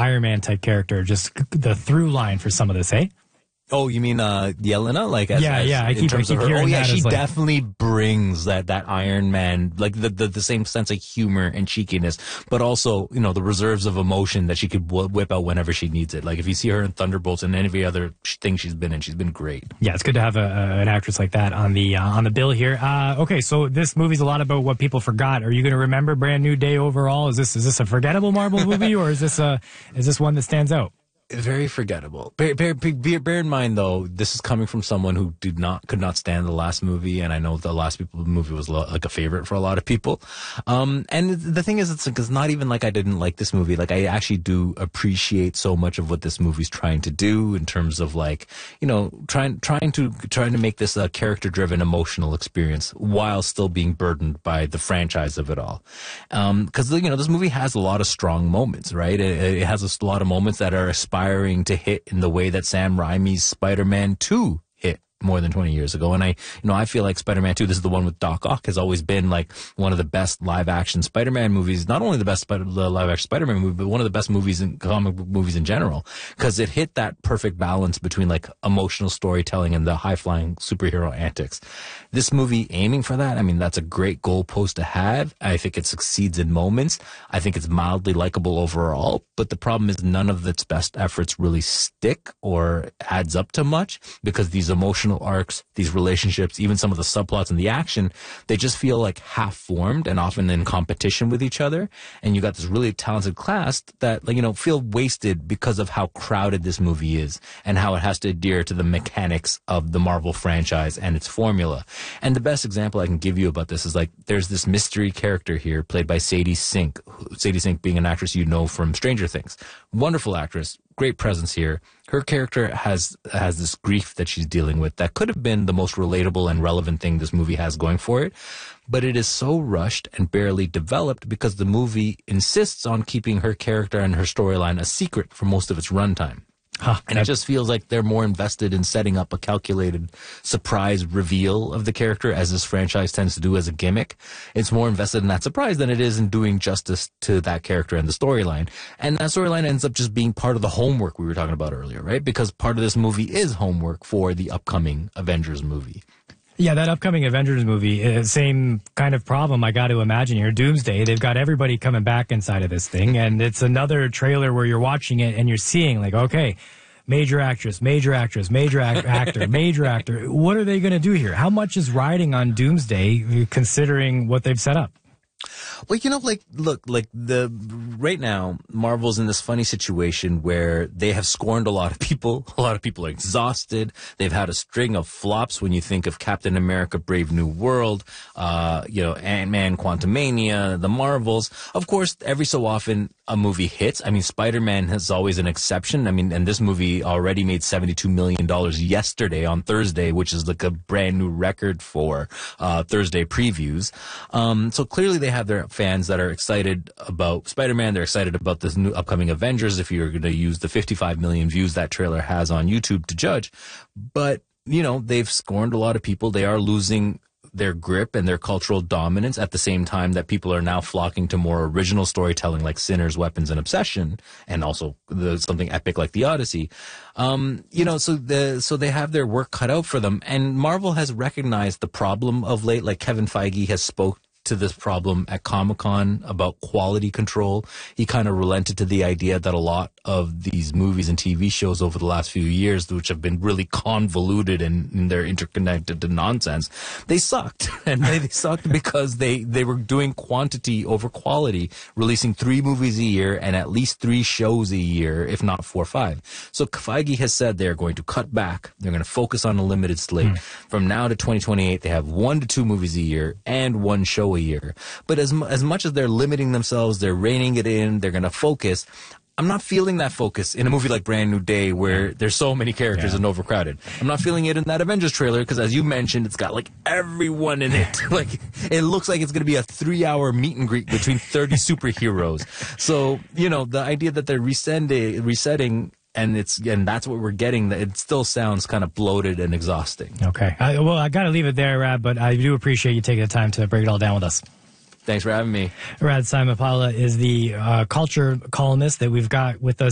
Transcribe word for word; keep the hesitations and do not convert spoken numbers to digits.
Iron Man type character, just the through line for some of this, eh? Oh, you mean uh, Yelena? Like, as, yeah, as, yeah. I in keep, terms I keep of her. hearing Oh, yeah, that she as, like, definitely brings that that Iron Man, like the, the the same sense of humor and cheekiness, but also, you know, the reserves of emotion that she could w- whip out whenever she needs it. Like, if you see her in Thunderbolts and any other thing she's been in, she's been great. Yeah, it's good to have a, a, an actress like that on the uh, on the bill here. Uh, okay, so this movie's a lot about what people forgot. Are you going to remember Brand New Day overall? Is this is this a forgettable Marvel movie, or is this a is this one that stands out? Very forgettable. Bear, bear, bear, bear in mind, though, this is coming from someone who did not, could not stand the last movie, and I know the last people movie was lo- like a favorite for a lot of people. Um, and the thing is, it's, it's not even like I didn't like this movie. Like, I actually do appreciate so much of what this movie's trying to do in terms of, like, you know, trying trying to trying to make this a character-driven, emotional experience while still being burdened by the franchise of it all. Um, because, you know, this movie has a lot of strong moments, right? It, it has a lot of moments that are aspiring to hit in the way that Sam Raimi's Spider-Man two hit more than twenty years ago. And I, you know, I feel like Spider-Man two, this is the one with Doc Ock, has always been like one of the best live action Spider-Man movies. Not only the best Spider- the live action Spider-Man movie, but one of the best movies in comic book movies in general. Cause it hit that perfect balance between like emotional storytelling and the high flying superhero antics. This movie aiming for that, I mean, that's a great goalpost to have. I think it succeeds in moments. I think it's mildly likable overall, but the problem is none of its best efforts really stick or adds up to much because these emotional arcs, these relationships, even some of the subplots and the action, they just feel like half formed and often in competition with each other. And you got this really talented cast that, like, you know, feel wasted because of how crowded this movie is and how it has to adhere to the mechanics of the Marvel franchise and its formula. And the best example I can give you about this is, like, there's this mystery character here played by Sadie Sink, Sadie Sink being an actress you know from Stranger Things. Wonderful actress, great presence here. Her character has has this grief that she's dealing with that could have been the most relatable and relevant thing this movie has going for it. But it is so rushed and barely developed because the movie insists on keeping her character and her storyline a secret for most of its runtime. Huh, and it just feels like they're more invested in setting up a calculated surprise reveal of the character, as this franchise tends to do as a gimmick. It's more invested in that surprise than it is in doing justice to that character and the storyline. And that storyline ends up just being part of the homework we were talking about earlier, right? Because part of this movie is homework for the upcoming Avengers movie. Yeah, that upcoming Avengers movie, uh, same kind of problem I got to imagine here. Doomsday, they've got everybody coming back inside of this thing, and it's another trailer where you're watching it and you're seeing, like, okay, major actress, major actress, major ac- actor, major actor. What are they going to do here? How much is riding on Doomsday considering what they've set up? Well, you know, like, look, like the, right now, Marvel's in this funny situation where they have scorned a lot of people. A lot of people are exhausted. They've had a string of flops when you think of Captain America, Brave New World, uh, you know, Ant-Man, Quantumania, the Marvels. Of course, every so often a movie hits. I mean, Spider-Man has always an exception. I mean, and this movie already made seventy-two million dollars yesterday on Thursday, which is like a brand new record for, uh, Thursday previews. Um, so clearly they have their fans that are excited about Spider-Man. They're excited about this new upcoming Avengers, if you're going to use the fifty-five million views that trailer has on YouTube to judge. But, you know, they've scorned a lot of people. They are losing their grip and their cultural dominance at the same time that people are now flocking to more original storytelling like Sinners, Weapons, and Obsession, and also the, something epic like The Odyssey. Um, you know, so the, so they have their work cut out for them. And Marvel has recognized the problem of late. Like Kevin Feige has spoke to this problem at Comic-Con about quality control. He kind of relented to the idea that a lot of these movies and T V shows over the last few years, which have been really convoluted and, and they're interconnected to nonsense, they sucked. And they, they sucked because they, they were doing quantity over quality, releasing three movies a year and at least three shows a year, if not four or five. So Feige has said they're going to cut back. They're going to focus on a limited slate. Mm. From now to twenty twenty-eight, they have one to two movies a year and one show a year. But as as much as they're limiting themselves, they're reining it in, they're going to focus. I'm not feeling that focus in a movie like Brand New Day where there's so many characters yeah. and overcrowded. I'm not feeling it in that Avengers trailer because, as you mentioned, it's got like everyone in it. Like, it looks like it's going to be a three-hour meet and greet between thirty superheroes. So, you know, the idea that they're resending, resetting and it's and that's what we're getting, that it still sounds kind of bloated and exhausting. Okay. I, well, I got to leave it there, Rad, but I do appreciate you taking the time to break it all down with us. Thanks for having me. Rad Simapala is the uh, culture columnist that we've got with us